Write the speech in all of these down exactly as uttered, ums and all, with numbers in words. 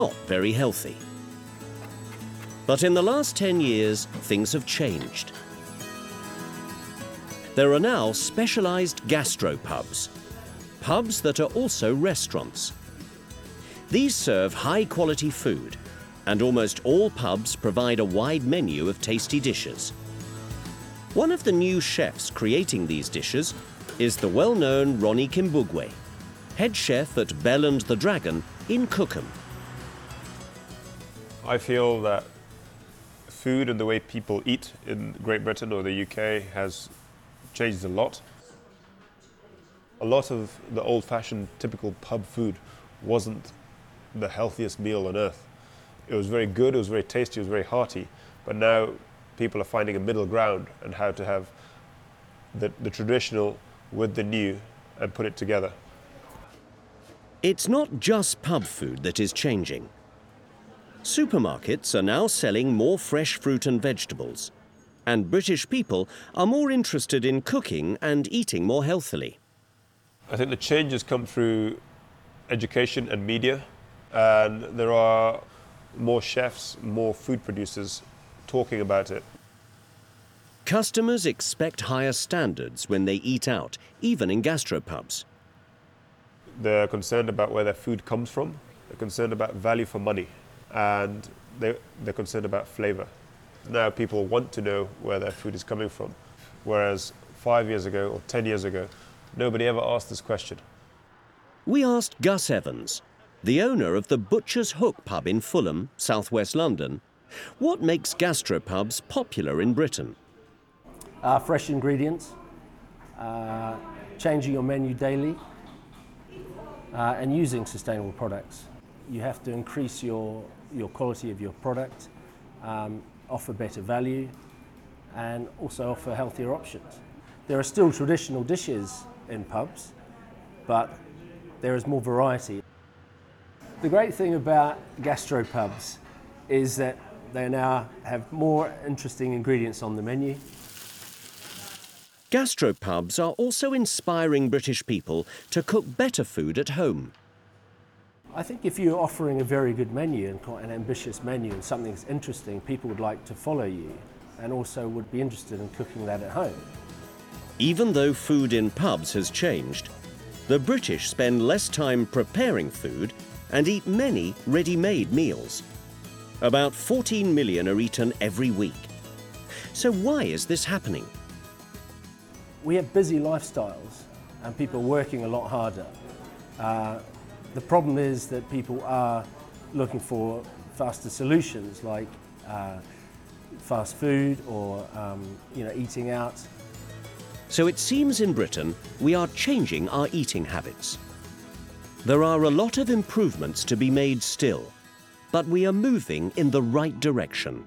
not very healthy. But in the last ten years, things have changed. There are now specialised gastropubs, pubs that are also restaurants. These serve high-quality food, and almost all pubs provide a wide menu of tasty dishes. One of the new chefs creating these dishes is the well-known Ronnie Kimbugwe, head chef at Bell and the Dragon in Cookham. I feel that food and the way people eat in Great Britain or the U K has changed a lot. A lot of the old-fashioned typical pub food wasn't the healthiest meal on earth. It was very good, it was very tasty, it was very hearty, but now people are finding a middle ground and how to have the, the traditional with the new and put it together. It's not just pub food that is changing. Supermarkets are now selling more fresh fruit and vegetables, and British people are more interested in cooking and eating more healthily. I think the changes come through education and media, and there are more chefs, more food producers talking about it. Customers expect higher standards when they eat out, even in gastropubs. They're concerned about where their food comes from, they're concerned about value for money, and they, they're concerned about flavour. Now people want to know where their food is coming from, whereas five years ago or ten years ago, nobody ever asked this question. We asked Gus Evans, the owner of the Butcher's Hook pub in Fulham, southwest London, what makes gastropubs popular in Britain? Uh, fresh ingredients, uh, changing your menu daily, uh, and using sustainable products. You have to increase your, your quality of your product, um, offer better value, and also offer healthier options. There are still traditional dishes in pubs, but there is more variety. The great thing about gastropubs is that they now have more interesting ingredients on the menu. Gastropubs are also inspiring British people to cook better food at home. I think if you're offering a very good menu and quite an ambitious menu and something that's interesting, people would like to follow you and also would be interested in cooking that at home. Even though food in pubs has changed, the British spend less time preparing food and eat many ready-made meals. About fourteen million are eaten every week. So why is this happening? We have busy lifestyles and people are working a lot harder. Uh, the problem is that people are looking for faster solutions like uh, fast food or um, you know, eating out. So it seems in Britain we are changing our eating habits. There are a lot of improvements to be made still, but we are moving in the right direction.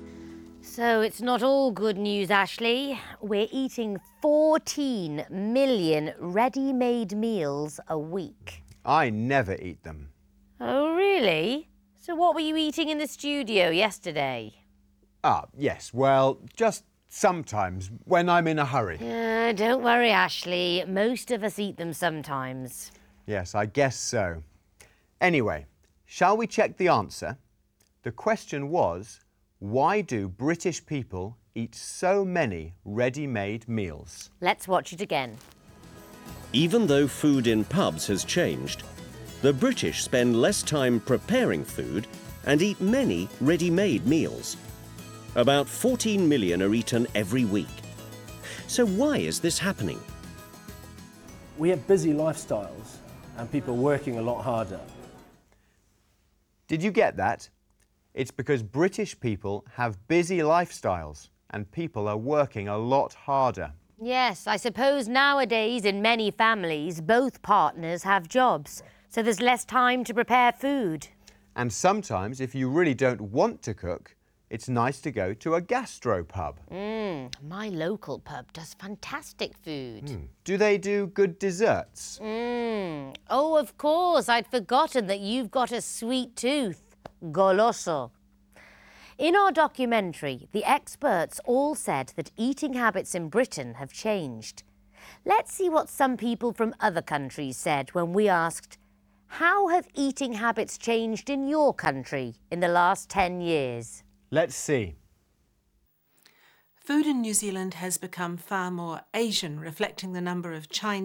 So it's not all good news, Ashley. We're eating fourteen million ready-made meals a week. I never eat them. Oh, really? So what were you eating in the studio yesterday? Ah, yes, well, just sometimes, when I'm in a hurry. Uh, don't worry, Ashley. Most of us eat them sometimes. Yes, I guess so. Anyway, shall we check the answer? The question was, why do British people eat so many ready-made meals? Let's watch it again. Even though food in pubs has changed, the British spend less time preparing food and eat many ready-made meals. About fourteen million are eaten every week. So why is this happening? We have busy lifestyles and people are working a lot harder. Did you get that? It's because British people have busy lifestyles and people are working a lot harder. Yes, I suppose nowadays in many families, both partners have jobs, so there's less time to prepare food. And sometimes, if you really don't want to cook, it's nice to go to a gastropub. Mm, my local pub does fantastic food. Mm. Do they do good desserts? Mm. Oh, of course. I'd forgotten that you've got a sweet tooth. Goloso. In our documentary, the experts all said that eating habits in Britain have changed. Let's see what some people from other countries said when we asked, How have eating habits changed in your country in the last ten years? Let's see. Food in New Zealand has become far more Asian, reflecting the number of Chinese